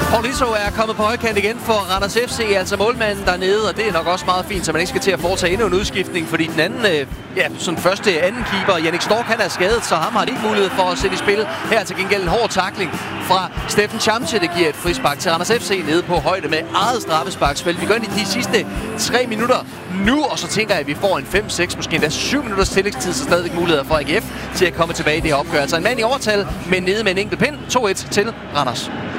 Paulisso er kommet på højkant igen for Randers FC, altså målmanden dernede, og det er nok også meget fint, så man ikke skal til at foretage endnu en udskiftning, fordi den anden, anden keeper, Jannik Stork, han er skadet, så ham har de ikke mulighed for at sætte i spil. Her til gengæld en hård tackling fra Steffen Chamche, det giver et frispark til Randers FC nede på højde med eget straffesparksfelt. Vi går ind i de sidste 3 minutter nu, og så tænker jeg, at vi får en 5-6, måske endda 7 minutters tillægstid, så stadig muligheder for AGF til at komme tilbage i det her opgør. Altså en mand i overtal, men nede med en enkelt pind, 2-1 til Randers.